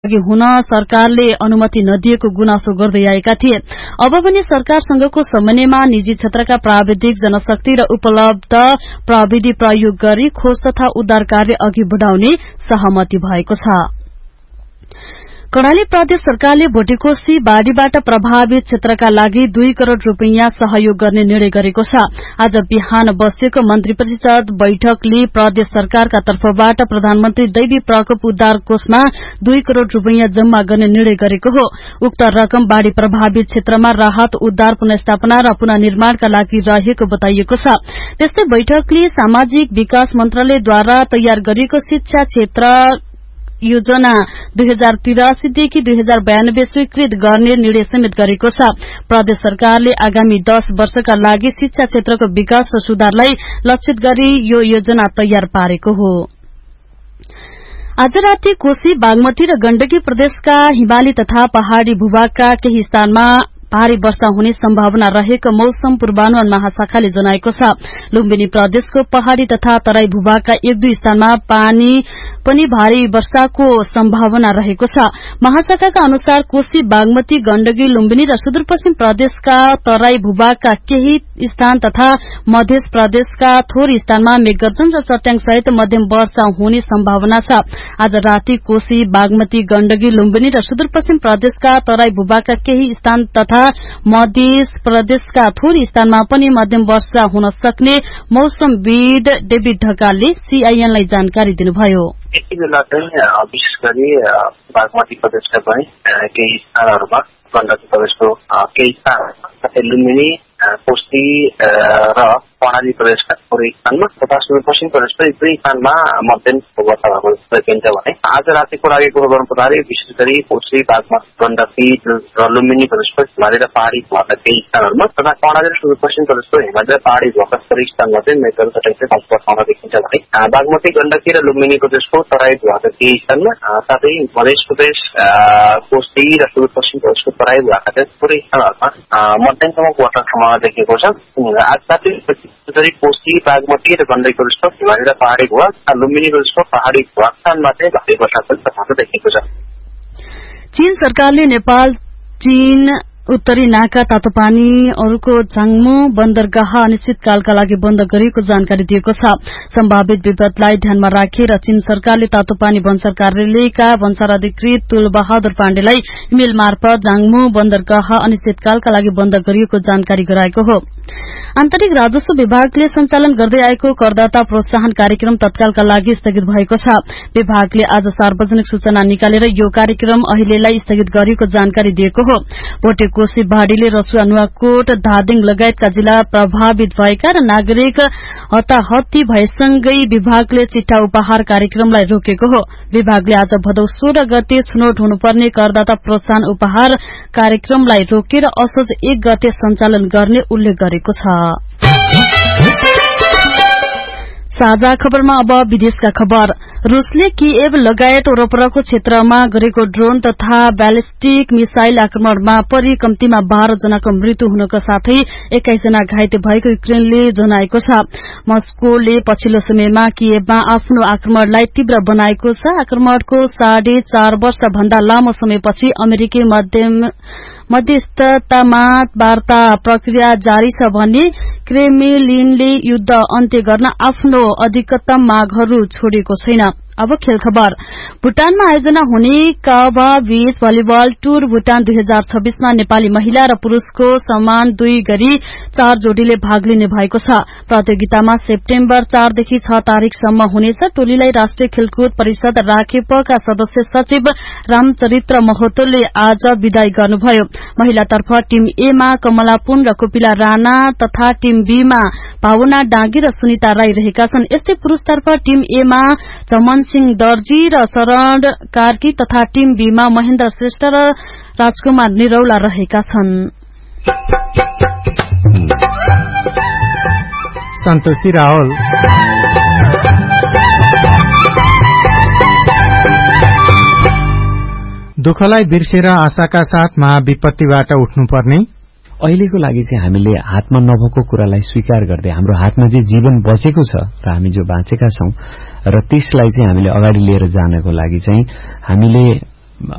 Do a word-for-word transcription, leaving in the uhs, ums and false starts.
हुन सरकारले अनुमति नदिएको गुनासो गर्दै आएका थिए। अब पनि सरकारसँगको समन्वयमा निजी क्षेत्रका प्राविधिक जनशक्ति र उपलब्ध प्रविधि प्रयोग गरी खोज तथा उद्धार कार्य अघि बढ़ाउने सहमति भएको छ। कर्णाली प्रदेश सरकारले भोटेकोशी बाढ़ीबाट प्रभावित क्षेत्रका लागि दुई करोड़ रूपियाँ सहयोग गर्ने निर्णय गरेको छ। आज बिहान बसेको मन्त्री परिषद बैठकले प्रदेश सरकारका तर्फबाट प्रधानमन्त्री दैवी प्रकोप उद्धार कोषमा दुई करोड़ रूपियाँ जम्मा गर्ने निर्णय गरेको हो। उक्त रकम बाढ़ी प्रभावित क्षेत्रमा राहत उद्धार पुनर्स्थापना र पुनर्निर्माणका लागि रहेको बताइएको छ। त्यस्तै बैठकले सामाजिक विकास मन्त्रालयद्वारा तयार गरिएको शिक्षा क्षेत्र योजना दुई हजार तिरासीदेखि दुई हजार बयानब्बे स्वीकृत गर्ने निर्णय समेत गरेको छ। प्रदेश सरकारले आगामी दश वर्षका लागि शिक्षा क्षेत्रको विकास र सुधारलाई लक्षित गरी यो योजना तयार पारेको हो। आज राति कोशी बागमती र गण्डकी प्रदेशका हिमाली तथा पहाड़ी भूभागका केही स्थानमा भारी वर्षा हुने सम्भावना रहेको मौसम पूर्वानुमान महाशाखाले जनाएको छ। लुम्बिनी प्रदेशको पहाड़ी तथा तराई भूभागका एक दुई स्थानमा पानी पनि भारी वर्षाको सम्भावना रहेको छ। महाशाखाका अनुसार कोशी बागमती गण्डकी लुम्बिनी र सुदूरपश्चिम प्रदेशका तराई भूभागका केही स्थान तथा मध्य प्रदेशका थोरै स्थानमा मेघगर्जन र चट्याङ सहित मध्यम वर्षा हुने सम्भावना छ। आज राति कोशी बागमती गण्डकी लुम्बिनी र सुदूरपश्चिम प्रदेशका तराई भूभागका केही स्थान तथा मध्य प्रदेशका थोरै स्थानमा पनि मध्यम वर्षा हुन सक्ने मौसमविद डेभिड ढकालले सीआईएनलाई जानकारी दिनुभयो। यति बेला चाहिँ विशेष गरी बागमती प्रदेशका पनि केही स्थानहरूमा गण्डकी प्रदेशको केही स्थान लुम्बिनी कोशी र कर्णाली प्रदेशका थोरै स्थानमा तथा सुदूरपश्चिम प्रदेशको एक दुई स्थानमा मध्यम वर्षा भएको देखिन्छ भने आज रातिको लागि कुरो गर्नु पर्दाखेरि विशेष गरी कोशी बागमती गण्डकी र लुम्बिनी प्रदेशको हिमाली र पहाड़ी भएका केही स्थानहरूमा तथा कर्णाली र सुदूरपश्चिम प्रदेशको हिमाली र पहाड़ी भएका थोरै स्थानमा चाहिँ मेघ चट्याङ चाहिँ वर्षा हुन देखिन्छ भने बागमती गण्डकी र लुम्बिनी प्रदेशको तराई भएका केही स्थानमा साथै मध्य प्रदेश कोशी र सुदूरपश्चिम प्रदेशको तराई भएका चाहिँ थोरै स्थानहरूमा मध्यमसम्मको वर्षा सम्भावना देखिएको छ। आज राति गरी कोशी बागमती र गण्डकी प्रदेशको हिमाली र पहाड़ी भूभाग लुम्बिनी प्रदेशको पहाड़ी भूभाग स्थानमा चाहिँ भारी वर्षा पनि देखिएको छ। चीन सरकारले नेपाल चीन उत्तरी नाका तातोपानीहरूको झाङमु बन्दरगाह अनिश्चितकालका लागि बन्द गरिएको जानकारी दिएको छ। सम्भावित विपदलाई ध्यानमा राखेर चीन सरकारले तातोपानी भन्सार कार्यालयका भन्सार अधिकृत तुलबहादुर पाण्डेलाई इमेल मार्फत झाङमु बन्दरगाह अनिश्चितकालका लागि बन्द गरिएको जानकारी गराएको हो। आन्तरिक राजस्व विभागले सञ्चालन गर्दै आएको करदाता प्रोत्साहन कार्यक्रम तत्कालका लागि स्थगित भएको छ। विभागले आज सार्वजनिक सूचना निकालेर यो कार्यक्रम अहिलेलाई स्थगित गरेको जानकारी दिएको हो। भोटे कोशी बाढ़ीले रसुवा नुवाकोट धादिङ लगायतका जिल्ला प्रभावित भएका र नागरिक हताहती भएसँगै विभागले चिट्ठा उपहार कार्यक्रमलाई रोकेको हो। विभागले आज भदौ सोह्र गते छुनौट हुनुपर्ने करदाता प्रोत्साहन उपहार कार्यक्रमलाई रोकेर असोज एक गते सञ्चालन गर्ने उल्लेख गरेको छ। साझा खबरमा अब विदेशका खबर। रूसले किएभ लगायत वरपरको क्षेत्रमा गरेको ड्रोन तथा ब्यालिस्टिक मिसाइल आक्रमणमा परि कम्तीमा बाह्र जनाको मृत्यु हुनका साथै एक्काइस जना घाइते भएको युक्रेनले जनाएको छ। मस्कोले पछिल्लो समयमा किएभमा आफ्नो आक्रमणलाई तीव्र बनाएको छ। आक्रमणको साढे चार वर्ष भन्दा लामो समयपछि अमेरिकी मध्यम मध्यस्थतामा वार्ता प्रक्रिया जारी छ भने क्रेमलिनले युद्ध अन्त्य गर्न आफ्नो अधिकतम मागहरू छोडेको छैन। अब खेल खबर। भूटानमा आयोजना हुने काबा बीच भलिबल टूर भूटान दुई हजार छब्बीसमा नेपाली महिला र पुरूषको समान दुई गरी चार जोड़ीले भाग लिने भएको छ। प्रतियोगितामा सेप्टेम्बर चारदेखि छ तारीकसम्म हुनेछ। टोलीलाई राष्ट्रिय खेलकुद परिषद राखेपका सदस्य सचिव रामचरित्र महतोले आज विदाई गर्नुभयो। महिलातर्फ टीम ए मा कमला पुन र कोपिला राणा तथा टीम बी मा भावना डाँगी र सुनिता राई रहेका छन्। यस्तै पुरूषतर्फ टीम ए मा चमन सिंह दर्जी र शरण कार्की तथा टीम बी मा महेन्द्र श्रेष्ठ र राजकुमार निरौला रहेका छन्। सन्तोषी राहुल दुःखलाई बिर्सेर आशाका साथ महाविपत्तिबाट उठ्नुपर्ने अहिलेको लागि चाहिँ हामीले हातमा नभएको कुरालाई स्वीकार गर्दै हाम्रो हातमा जे जीवन बचेको छ र हामी जो बाँचेका छौं र त्यसलाई चाहिँ हामीले अगाडि लिएर जानको लागि चाहिँ हामीले